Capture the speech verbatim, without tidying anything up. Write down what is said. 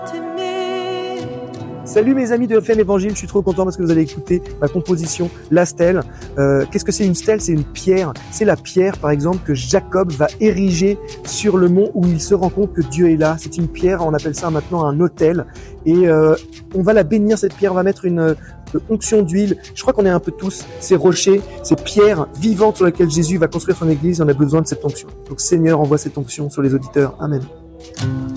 Salut mes amis de F M Évangile, je suis trop content parce que vous allez écouter ma composition, la stèle. Euh, qu'est-ce que c'est une stèle? C'est une pierre. C'est la pierre, par exemple, que Jacob va ériger sur le mont où il se rend compte que Dieu est là. C'est une pierre, on appelle ça maintenant un autel. Et euh, on va la bénir, cette pierre, on va mettre une euh, onction d'huile. Je crois qu'on est un peu tous ces rochers, ces pierres vivantes sur lesquelles Jésus va construire son église. On a besoin de cette onction. Donc Seigneur, envoie cette onction sur les auditeurs. Amen.